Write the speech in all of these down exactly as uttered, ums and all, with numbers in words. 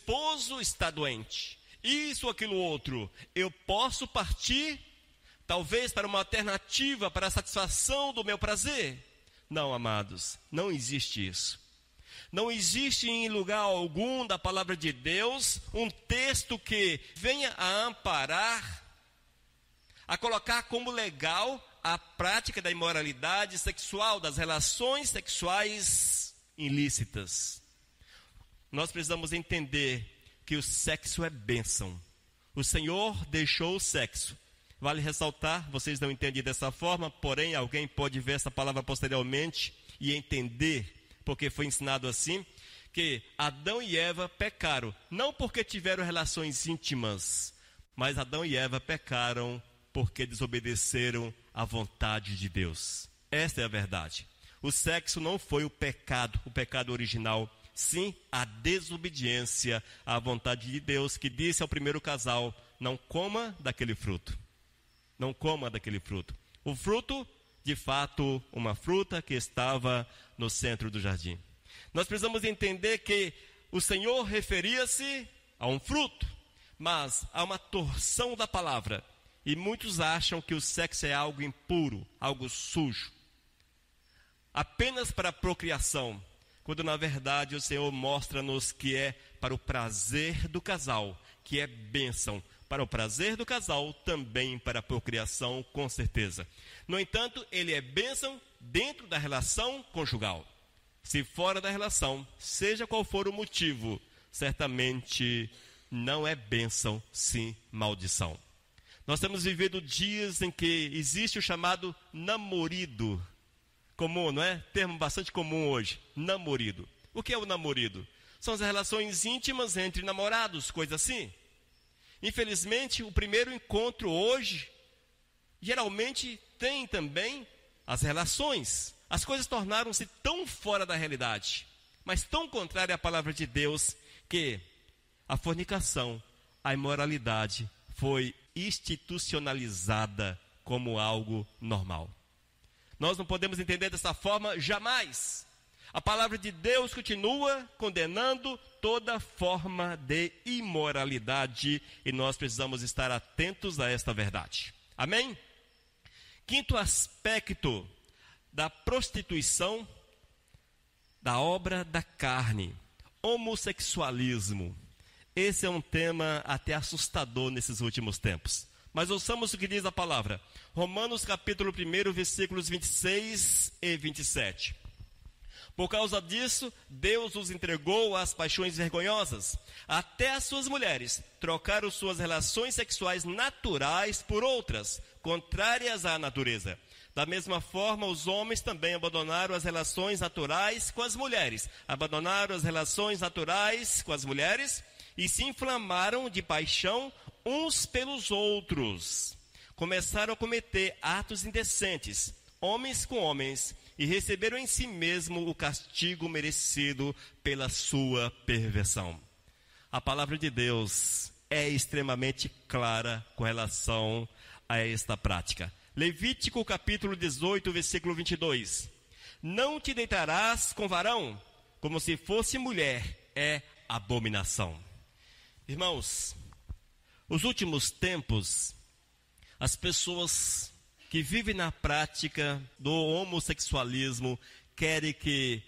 esposo está doente, isso ou aquilo outro, eu posso partir, talvez para uma alternativa para a satisfação do meu prazer? Não, amados, não existe isso. Não existe em lugar algum da palavra de Deus um texto que venha a amparar, a colocar como legal a prática da imoralidade sexual, das relações sexuais ilícitas. Nós precisamos entender que o sexo é bênção. O Senhor deixou o sexo. Vale ressaltar, vocês não entendem dessa forma, porém alguém pode ver essa palavra posteriormente e entender, porque foi ensinado assim, que Adão e Eva pecaram, não porque tiveram relações íntimas, mas Adão e Eva pecaram porque desobedeceram à vontade de Deus. Esta é a verdade. O sexo não foi o pecado, o pecado original, sim a desobediência à vontade de Deus, que disse ao primeiro casal, não coma daquele fruto. Não coma daquele fruto. O fruto, de fato, uma fruta que estava no centro do jardim. Nós precisamos entender que o Senhor referia-se a um fruto, mas a uma torção da palavra. E muitos acham que o sexo é algo impuro, algo sujo, apenas para a procriação, quando na verdade o Senhor mostra-nos que é para o prazer do casal, que é bênção, para o prazer do casal, também para a procriação, com certeza. No entanto, ele é bênção dentro da relação conjugal. Se fora da relação, seja qual for o motivo, certamente não é bênção, sim maldição. Nós temos vivido dias em que existe o chamado namorido. Comum, não é? Termo bastante comum hoje. Namorido. O que é o namorido? São as relações íntimas entre namorados, coisa assim. Infelizmente, o primeiro encontro hoje, geralmente tem também as relações. As coisas tornaram-se tão fora da realidade, mas tão contrária à palavra de Deus, que a fornicação, a imoralidade foi institucionalizada como algo normal. Nós não podemos entender dessa forma jamais. A palavra de Deus continua condenando toda forma de imoralidade e nós precisamos estar atentos a esta verdade. Amém? Quinto aspecto da prostituição, da obra da carne, homossexualismo. Esse é um tema até assustador nesses últimos tempos. Mas ouçamos o que diz a palavra. Romanos capítulo um, versículos vinte e seis e vinte e sete. Por causa disso, Deus os entregou às paixões vergonhosas. Até as suas mulheres trocaram suas relações sexuais naturais por outras, contrárias à natureza. Da mesma forma, os homens também abandonaram as relações naturais com as mulheres. Abandonaram as relações naturais com as mulheres e se inflamaram de paixão uns pelos outros. Começaram a cometer atos indecentes, homens com homens, e receberam em si mesmo o castigo merecido pela sua perversão. A palavra de Deus é extremamente clara com relação a esta prática. Levítico capítulo dezoito, versículo vinte e dois. Não te deitarás com varão, como se fosse mulher, é abominação. Irmãos, os últimos tempos, as pessoas que vivem na prática do homossexualismo querem que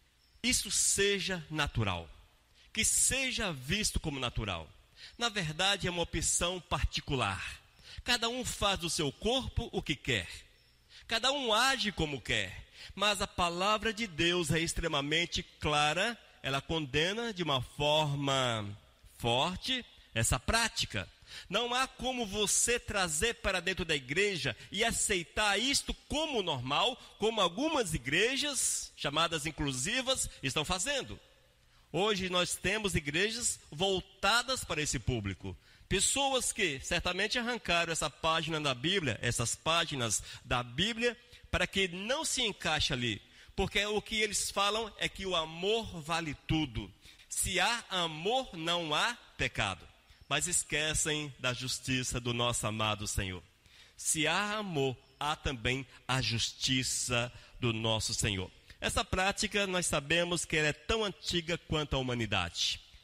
isso seja natural, que seja visto como natural. Na verdade, é uma opção particular. Cada um faz do seu corpo o que quer. Cada um age como quer. Mas a palavra de Deus é extremamente clara. Ela condena de uma forma forte essa prática. Não há como você trazer para dentro da igreja e aceitar isto como normal, como algumas igrejas, chamadas inclusivas, estão fazendo. Hoje nós temos igrejas voltadas para esse público. Pessoas que certamente arrancaram essa página da Bíblia, essas páginas da Bíblia, para que não se encaixe ali. Porque o que eles falam é que o amor vale tudo. Se há amor, não há pecado. Mas esquecem da justiça do nosso amado Senhor. Se há amor, há também a justiça do nosso Senhor. Essa prática nós sabemos que ela é tão antiga quanto a humanidade.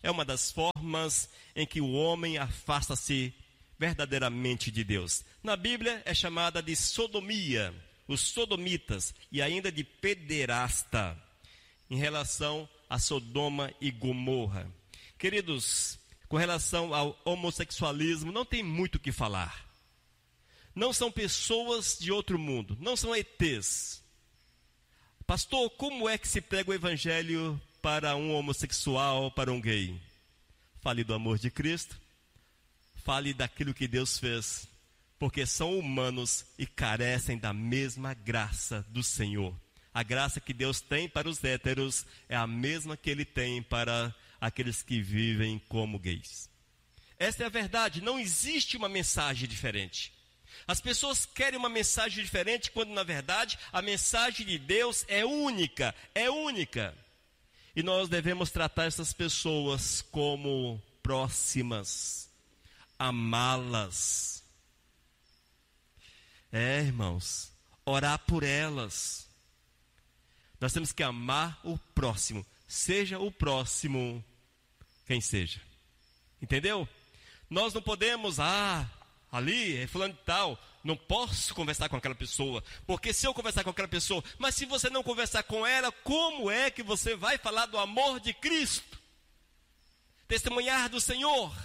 é uma das formas em que o homem afasta-se verdadeiramente de Deus. Na Bíblia é chamada de sodomia, os sodomitas, e ainda de pederasta, em relação a Sodoma e Gomorra. Queridos, com relação ao homossexualismo, não tem muito o que falar. Não são pessoas de outro mundo, não são E Tês. Pastor, como é que se prega o evangelho para um homossexual, para um gay? Fale do amor de Cristo, fale daquilo que Deus fez, porque são humanos e carecem da mesma graça do Senhor. A graça que Deus tem para os héteros é a mesma que Ele tem para aqueles que vivem como gays. Esta é a verdade, não existe uma mensagem diferente. As pessoas querem uma mensagem diferente, quando na verdade a mensagem de Deus é única, é única. E nós devemos tratar essas pessoas como próximas, amá-las. É, irmãos, orar por elas. Nós temos que amar o próximo, seja o próximo quem seja. Entendeu? Nós não podemos, ah, ali é fulano de tal, não posso conversar com aquela pessoa, porque se eu conversar com aquela pessoa, mas se você não conversar com ela, como é que você vai falar do amor de Cristo? Testemunhar do Senhor?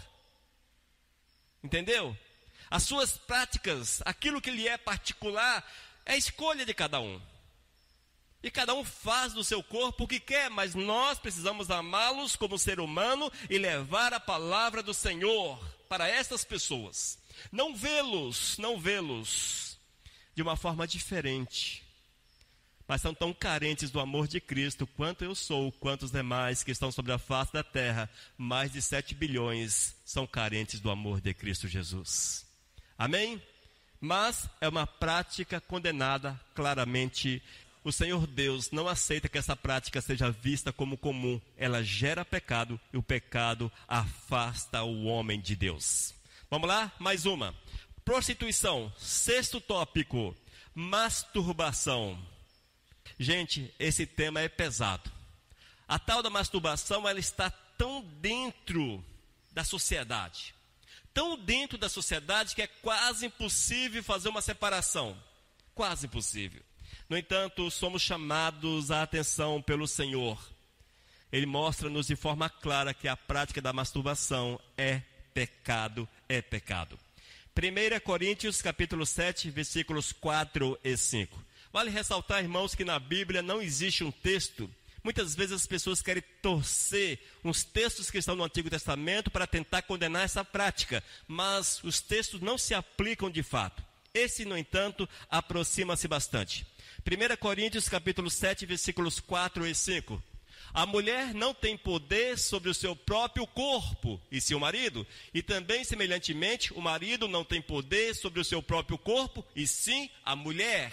Entendeu? As suas práticas, aquilo que lhe é particular, é escolha de cada um. E cada um faz do seu corpo o que quer, mas nós precisamos amá-los como ser humano e levar a palavra do Senhor para essas pessoas. Não vê-los, não vê-los de uma forma diferente, mas são tão carentes do amor de Cristo quanto eu sou, quanto os demais que estão sobre a face da terra. Mais de sete bilhões são carentes do amor de Cristo Jesus. Amém? Mas é uma prática condenada claramente. O Senhor Deus não aceita que essa prática seja vista como comum. Ela gera pecado e o pecado afasta o homem de Deus. Vamos lá? Mais uma. Prostituição. Sexto tópico. Masturbação. Gente, esse tema é pesado. A tal da masturbação, ela está tão dentro da sociedade. Tão dentro da sociedade que é quase impossível fazer uma separação. Quase impossível. No entanto, somos chamados à atenção pelo Senhor. Ele mostra-nos de forma clara que a prática da masturbação é pecado, é pecado. primeira Coríntios, capítulo sete, versículos quatro e cinco. Vale ressaltar, irmãos, que na Bíblia não existe um texto. Muitas vezes as pessoas querem torcer uns textos que estão no Antigo Testamento para tentar condenar essa prática, mas os textos não se aplicam de fato. Esse, no entanto, aproxima-se bastante. primeira Coríntios, capítulo sete, versículos quatro e cinco. A mulher não tem poder sobre o seu próprio corpo, e sim o marido. E também, semelhantemente, o marido não tem poder sobre o seu próprio corpo, e sim a mulher.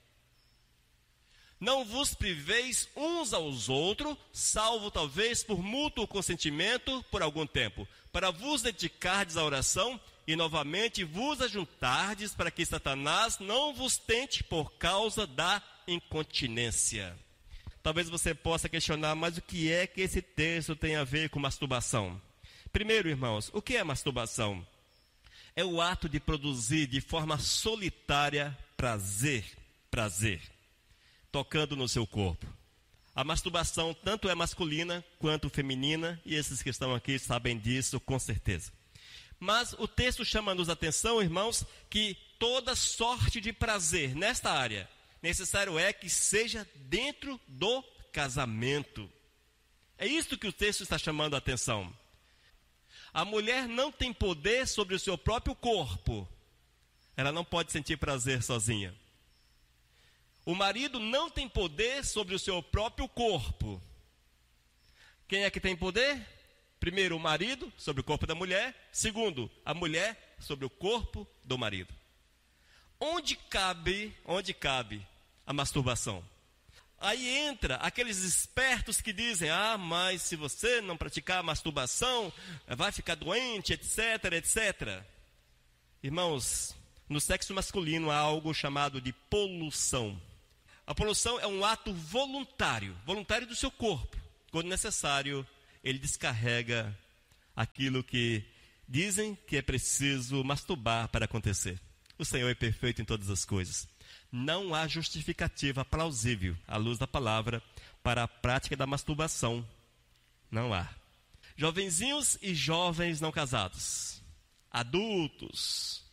Não vos priveis uns aos outros, salvo talvez por mútuo consentimento por algum tempo, para vos dedicardes à oração e novamente vos ajuntardes para que Satanás não vos tente por causa da incontinência. Talvez você possa questionar, mas o que é que esse texto tem a ver com masturbação? Primeiro, irmãos, o que é masturbação? É o ato de produzir de forma solitária prazer, prazer, tocando no seu corpo. A masturbação tanto é masculina quanto feminina, e esses que estão aqui sabem disso com certeza. Mas o texto chama-nos a atenção, irmãos, que toda sorte de prazer nesta área, necessário é que seja dentro do casamento. É isso que o texto está chamando a atenção. A mulher não tem poder sobre o seu próprio corpo. Ela não pode sentir prazer sozinha. O marido não tem poder sobre o seu próprio corpo. Quem é que tem poder? Primeiro, o marido sobre o corpo da mulher. Segundo, a mulher sobre o corpo do marido. Onde cabe, onde cabe a masturbação? Aí entra aqueles espertos que dizem, ah, mas se você não praticar a masturbação, vai ficar doente, etc, etcétera. Irmãos, no sexo masculino há algo chamado de poluição. A poluição é um ato voluntário, voluntário do seu corpo, quando necessário, ele descarrega aquilo que dizem que é preciso masturbar para acontecer. O Senhor é perfeito em todas as coisas. Não há justificativa plausível, à luz da palavra, para a prática da masturbação. Não há. Jovenzinhos e jovens não casados, adultos,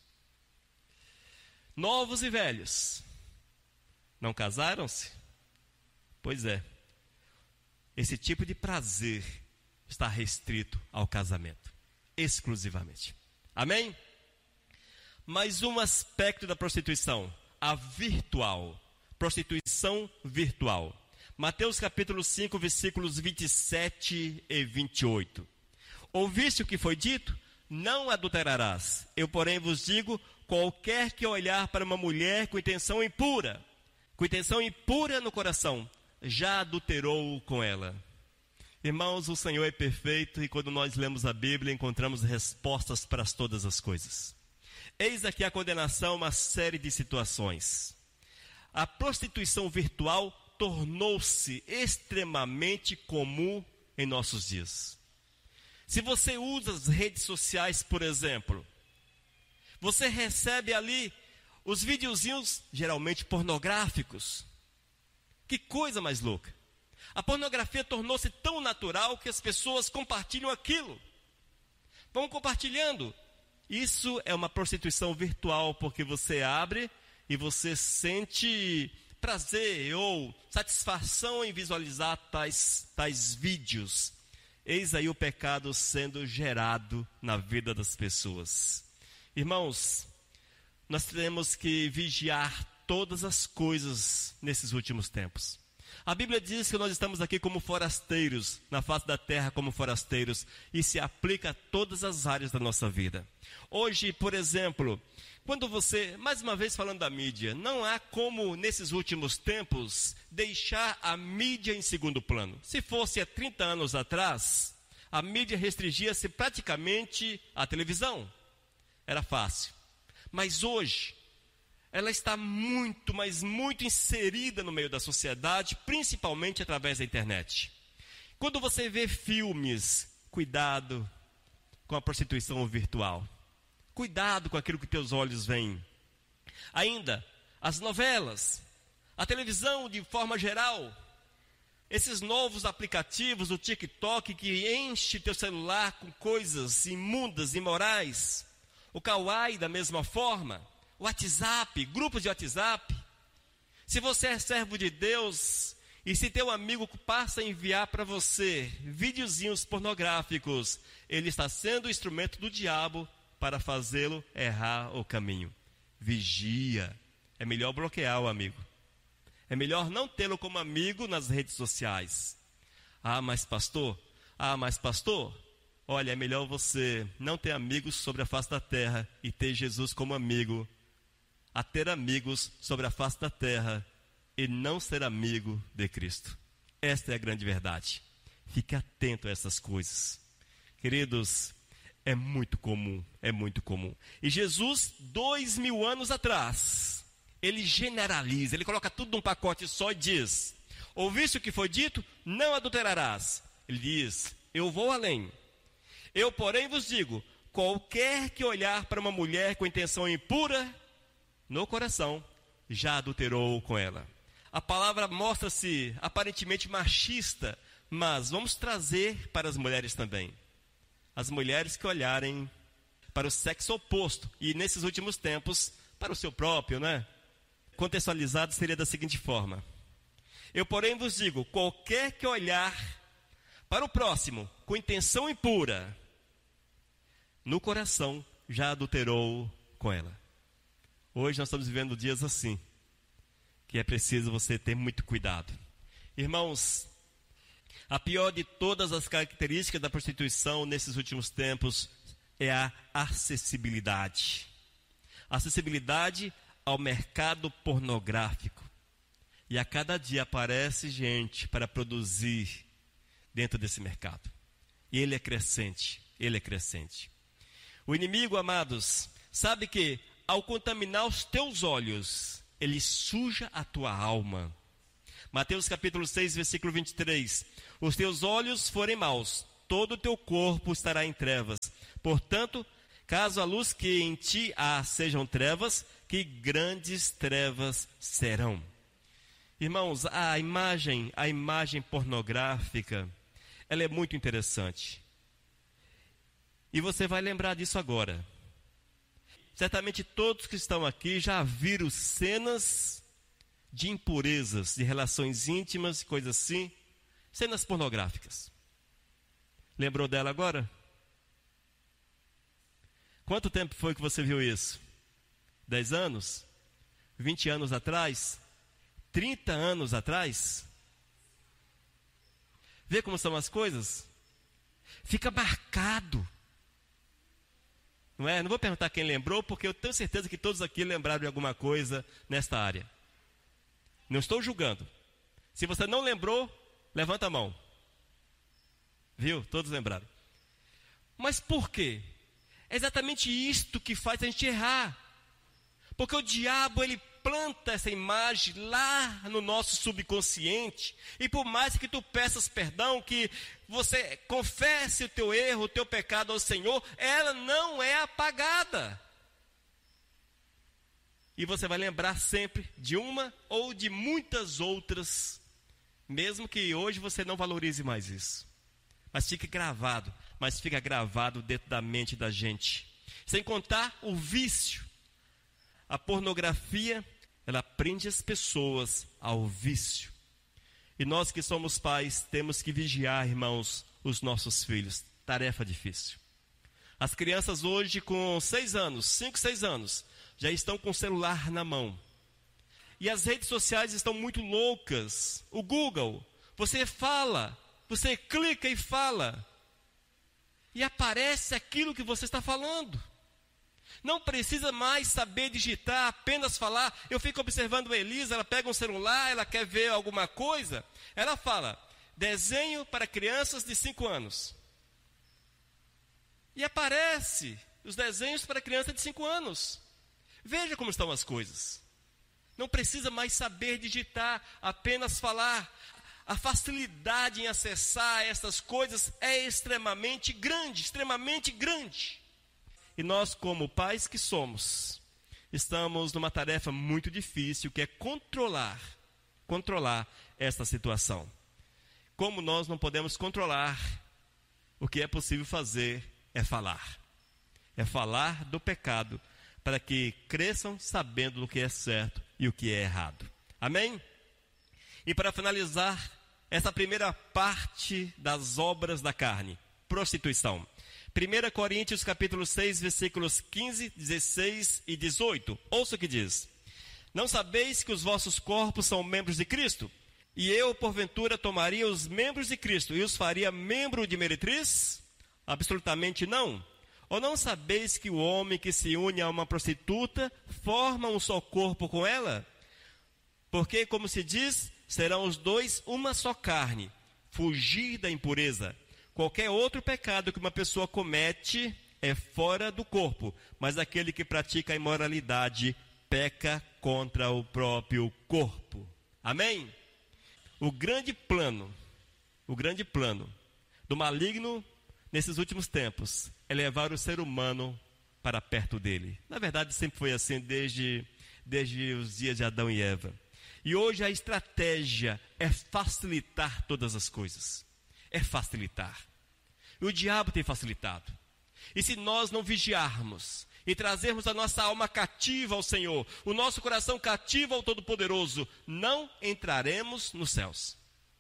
novos e velhos, não casaram-se? Pois é, esse tipo de prazer está restrito ao casamento, exclusivamente. Amém? Mais um aspecto da prostituição, a virtual, prostituição virtual. Mateus capítulo cinco, versículos vinte e sete e vinte e oito. Ouviste o que foi dito? Não adulterarás. Eu, porém, vos digo, qualquer que olhar para uma mulher com intenção impura, com intenção impura no coração, já adulterou com ela. Irmãos, o Senhor é perfeito e quando nós lemos a Bíblia, encontramos respostas para todas as coisas. Eis aqui a condenação, uma série de situações. A prostituição virtual tornou-se extremamente comum em nossos dias. Se você usa as redes sociais, por exemplo, você recebe ali os videozinhos, geralmente pornográficos. Que coisa mais louca. A pornografia tornou-se tão natural que as pessoas compartilham aquilo. Vão compartilhando. Isso é uma prostituição virtual, porque você abre e você sente prazer ou satisfação em visualizar tais, tais vídeos. Eis aí o pecado sendo gerado na vida das pessoas. Irmãos, nós temos que vigiar todas as coisas nesses últimos tempos. A Bíblia diz que nós estamos aqui como forasteiros, na face da terra como forasteiros, e se aplica a todas as áreas da nossa vida. Hoje, por exemplo, quando você, mais uma vez falando da mídia, não há como, nesses últimos tempos, deixar a mídia em segundo plano. Se fosse há trinta anos atrás, a mídia restringia-se praticamente à televisão. Era fácil. Mas hoje, ela está muito, mas muito inserida no meio da sociedade, principalmente através da internet. Quando você vê filmes, cuidado com a prostituição virtual. Cuidado com aquilo que teus olhos veem. Ainda, as novelas, a televisão de forma geral, esses novos aplicativos, o TikTok que enche teu celular com coisas imundas, imorais, o Kawaii da mesma forma, o WhatsApp, grupos de WhatsApp. Se você é servo de Deus e se teu amigo passa a enviar para você videozinhos pornográficos, ele está sendo instrumento do diabo para fazê-lo errar o caminho. Vigia. É melhor bloquear o amigo. É melhor não tê-lo como amigo nas redes sociais. Ah, mas pastor, ah, mas pastor, olha, é melhor você não ter amigos sobre a face da terra e ter Jesus como amigo, a ter amigos sobre a face da terra e não ser amigo de Cristo. Esta é a grande verdade. Fique atento a essas coisas. Queridos, é muito comum, é muito comum. E Jesus, dois mil anos atrás, ele generaliza, ele coloca tudo num pacote só e diz: ouviste o que foi dito? Não adulterarás. Ele diz: eu vou além. Eu, porém, vos digo, qualquer que olhar para uma mulher com intenção impura no coração, já adulterou com ela. A palavra mostra-se aparentemente machista, mas vamos trazer para as mulheres também. As mulheres que olharem para o sexo oposto, e nesses últimos tempos, para o seu próprio, né? Contextualizado seria da seguinte forma: eu, porém, vos digo, qualquer que olhar para o próximo com intenção impura, no coração já adulterou com ela. Hoje nós estamos vivendo dias assim, que é preciso você ter muito cuidado. Irmãos, a pior de todas as características da prostituição nesses últimos tempos é a acessibilidade. Acessibilidade ao mercado pornográfico. E a cada dia aparece gente para produzir dentro desse mercado. E ele é crescente, ele é crescente. O inimigo, amados, sabe que ao contaminar os teus olhos, ele suja a tua alma. Mateus capítulo seis, versículo vinte e três. Os teus olhos forem maus, todo o teu corpo estará em trevas. Portanto, caso a luz que em ti há sejam trevas, que grandes trevas serão. Irmãos, a imagem, a imagem pornográfica, ela é muito interessante. E você vai lembrar disso agora. Certamente todos que estão aqui já viram cenas de impurezas, de relações íntimas, coisas assim, cenas pornográficas. Lembrou dela agora? Quanto tempo foi que você viu isso? Dez anos? Vinte anos atrás? Trinta anos atrás? Vê como são as coisas? Fica marcado. Não é? Não vou perguntar quem lembrou, porque eu tenho certeza que todos aqui lembraram de alguma coisa nesta área. Não estou julgando. Se você não lembrou, levanta a mão. Viu? Todos lembraram. Mas por quê? É exatamente isto que faz a gente errar. Porque o diabo, ele planta essa imagem lá no nosso subconsciente. E por mais que tu peças perdão, que você confesse o teu erro, o teu pecado ao Senhor, ela não é apagada. E você vai lembrar sempre de uma ou de muitas outras, mesmo que hoje você não valorize mais isso. Mas fica gravado, mas fica gravado dentro da mente da gente. Sem contar o vício. A pornografia, ela prende as pessoas ao vício. E nós que somos pais, temos que vigiar, irmãos, os nossos filhos. Tarefa difícil. As crianças hoje com seis anos, cinco, seis anos, já estão com o celular na mão. E as redes sociais estão muito loucas. O Google, você fala, você clica e fala. E aparece aquilo que você está falando. Não precisa mais saber digitar, apenas falar. Eu fico observando a Elisa, ela pega um celular, ela quer ver alguma coisa. Ela fala, desenho para crianças de cinco anos. E aparece os desenhos para crianças de cinco anos. Veja como estão as coisas. Não precisa mais saber digitar, apenas falar. A facilidade em acessar essas coisas é extremamente grande, extremamente grande. E nós, como pais que somos, estamos numa tarefa muito difícil, que é controlar, controlar esta situação. Como nós não podemos controlar, o que é possível fazer é falar. É falar do pecado, para que cresçam sabendo o que é certo e o que é errado. Amém? E para finalizar, essa primeira parte das obras da carne, prostituição. primeira Coríntios capítulo seis, versículos quinze, dezesseis e dezoito. Ouça o que diz. Não sabeis que os vossos corpos são membros de Cristo? E eu, porventura, tomaria os membros de Cristo e os faria membro de meretriz? Absolutamente não. Ou não sabeis que o homem que se une a uma prostituta forma um só corpo com ela? Porque, como se diz, serão os dois uma só carne. Fugir da impureza. Qualquer outro pecado que uma pessoa comete é fora do corpo, mas aquele que pratica a imoralidade peca contra o próprio corpo. Amém? O grande plano, o grande plano do maligno nesses últimos tempos é levar o ser humano para perto dele. Na verdade, sempre foi assim desde, desde os dias de Adão e Eva. E hoje a estratégia é facilitar todas as coisas. É facilitar. E o diabo tem facilitado. E se nós não vigiarmos e trazermos a nossa alma cativa ao Senhor, o nosso coração cativo ao Todo-Poderoso, não entraremos nos céus.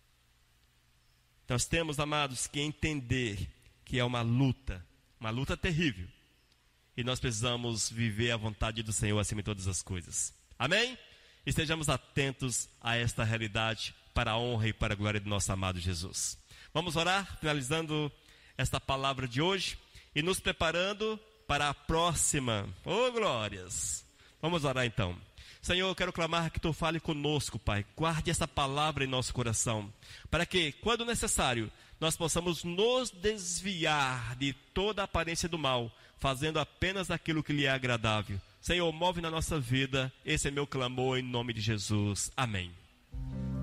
Nós temos, amados, que entender que é uma luta, uma luta terrível. E nós precisamos viver a vontade do Senhor acima de todas as coisas. Amém? Estejamos atentos a esta realidade para a honra e para a glória do nosso amado Jesus. Vamos orar, finalizando esta palavra de hoje e nos preparando para a próxima. Oh, glórias! Vamos orar então. Senhor, eu quero clamar que Tu fale conosco, Pai. Guarde essa palavra em nosso coração, para que, quando necessário, nós possamos nos desviar de toda a aparência do mal, fazendo apenas aquilo que lhe é agradável. Senhor, move na nossa vida. Esse é meu clamor em nome de Jesus. Amém.